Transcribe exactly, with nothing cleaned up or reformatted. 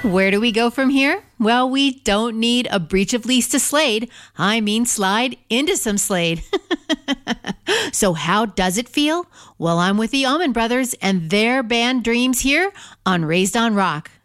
Where do we go from here? Well, we don't need a breach of lease to Slade. I mean, slide into some Slade. So how does it feel? Well, I'm with the Allman Brothers and their band Dreams here on Raised on Rock.